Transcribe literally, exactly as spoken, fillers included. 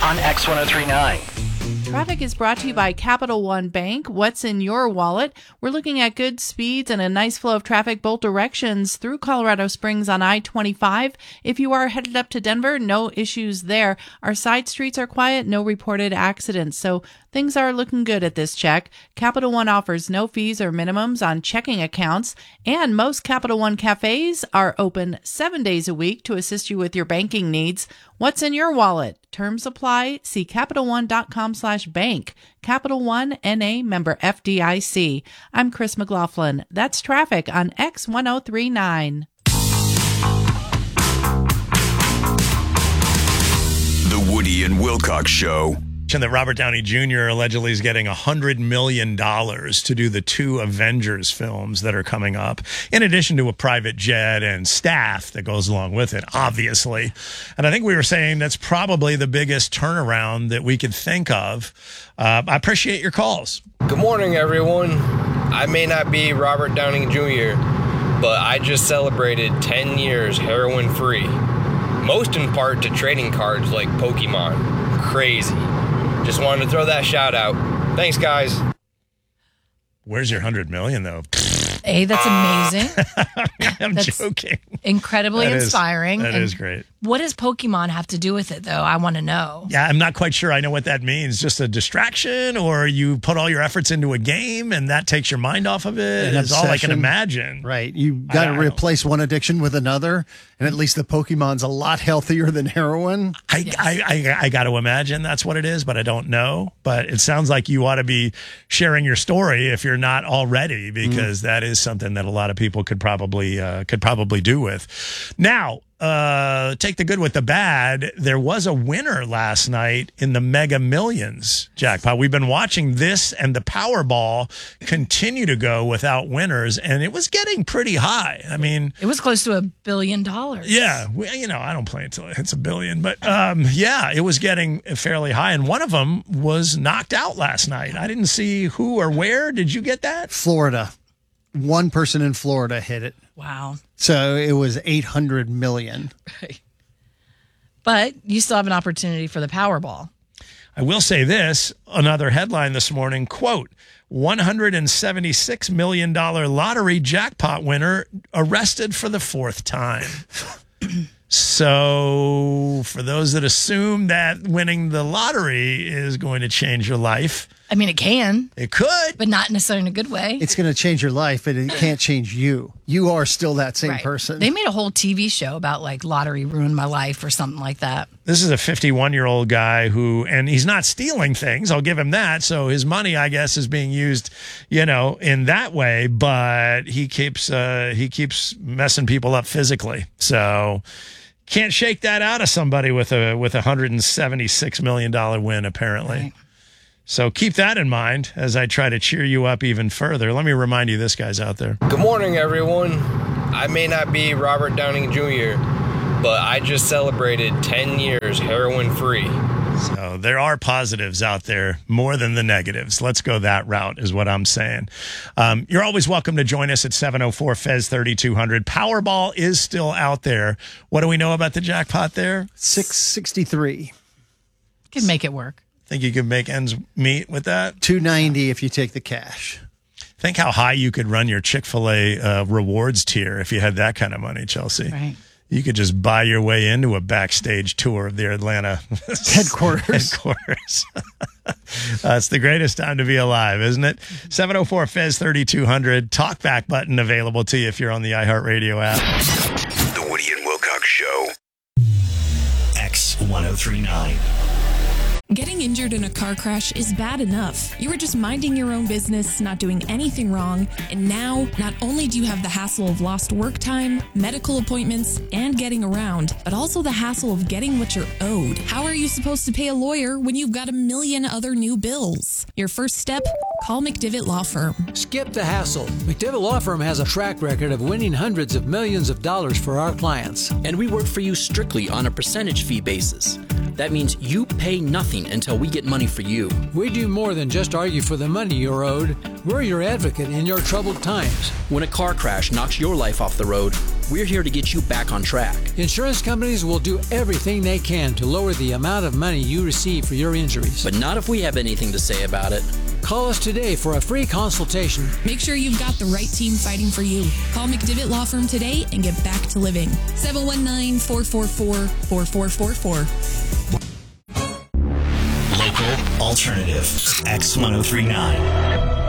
on X one oh three point nine. Traffic is brought to you by Capital One Bank. What's in your wallet? We're looking at good speeds and a nice flow of traffic both directions through Colorado Springs on I twenty-five. If you are headed up to Denver, no issues there. Our side streets are quiet, no reported accidents. So things are looking good at this check. Capital One offers no fees or minimums on checking accounts, and most Capital One cafes are open seven days a week to assist you with your banking needs. What's in your wallet? Terms apply. See CapitalOne.com slash bank. Capital One N A member F D I C. I'm Chris McLaughlin. That's traffic on X one oh three point nine. The Woody and Wilcox Show. That Robert Downey Junior allegedly is getting one hundred million dollars to do the two Avengers films that are coming up, in addition to a private jet and staff that goes along with it, obviously. And I think we were saying that's probably the biggest turnaround that we could think of. Uh, I appreciate your calls. Good morning, everyone. I may not be Robert Downey Junior, but I just celebrated ten years heroin-free, most in part to trading cards like Pokemon. Crazy. Just wanted to throw that shout out. Thanks, guys. Where's your hundred million, though? A, that's amazing. I'm that's joking. Incredibly that inspiring. Is, that and is great. What does Pokemon have to do with it, though? I want to know. Yeah, I'm not quite sure I know what that means. Just a distraction, or you put all your efforts into a game and that takes your mind off of it? An Is all I can obsession. imagine. Right. You got to replace one addiction with another, and at least the Pokemon's a lot healthier than heroin. I, Yes. I, I, I got to imagine that's what it is, but I don't know. But it sounds like you ought to be sharing your story if you're not already, because mm. that is something that a lot of people could probably uh, could probably do with. Now, uh, take the good with the bad. There was a winner last night in the Mega Millions jackpot. We've been watching this and the Powerball continue to go without winners, and it was getting pretty high. I mean, it was close to a billion dollars. Yeah, we, you know, I don't play until it hits a billion, but um, yeah, it was getting fairly high, and one of them was knocked out last night. I didn't see who or where. Did you get that? Florida. One person in Florida hit it. Wow. So it was eight hundred million. Right. But you still have an opportunity for the Powerball. I will say this, another headline this morning, quote, one hundred seventy-six million dollars lottery jackpot winner arrested for the fourth time. So for those that assume that winning the lottery is going to change your life, I mean, it can. It could. But not necessarily in a good way. It's going to change your life, but it can't change you. You are still that same Right. person. They made a whole T V show about, like, lottery ruined my life or something like that. This is a fifty-one-year-old guy who, and he's not stealing things, I'll give him that. So his money, I guess, is being used, you know, in that way. But he keeps uh, he keeps messing people up physically. So can't shake that out of somebody with a with a one hundred seventy-six million dollars win, apparently. Right. So keep that in mind as I try to cheer you up even further. Let me remind you, this guy's out there. Good morning, everyone. I may not be Robert Downey Junior, but I just celebrated ten years heroin-free. So there are positives out there more than the negatives. Let's go that route is what I'm saying. Um, you're always welcome to join us at seven oh four F E Z thirty-two hundred. Powerball is still out there. What do we know about the jackpot there? six sixty-three. Could make it work. Think you could make ends meet with that? two ninety if you take the cash. Think how high you could run your Chick-fil-A uh, rewards tier if you had that kind of money, Chelsea. Right. You could just buy your way into a backstage tour of the Atlanta headquarters. headquarters. uh, it's the greatest time to be alive, isn't it? seven oh four F E Z thirty-two hundred. Talkback button available to you if you're on the iHeartRadio app. The Woody and Wilcox Show. X one oh three point nine. Getting injured in a car crash is bad enough. You were just minding your own business, not doing anything wrong, and now not only do you have the hassle of lost work time, medical appointments, and getting around, but also the hassle of getting what you're owed. How are you supposed to pay a lawyer when you've got a million other new bills? Your first step? Call McDivitt Law Firm. Skip the hassle. McDivitt Law Firm has a track record of winning hundreds of millions of dollars for our clients. And we work for you strictly on a percentage fee basis. That means you pay nothing until we get money for you. We do more than just argue for the money you're owed. We're your advocate in your troubled times. When a car crash knocks your life off the road, We're here to get you back on track. Insurance companies will do everything they can to lower the amount of money you receive for your injuries. But not if we have anything to say about it. Call us today for a free consultation. Make sure you've got the right team fighting for you. Call McDivitt Law Firm today and get back to living. seven one nine, four four four, four four four four. Local alternative X ten thirty-nine.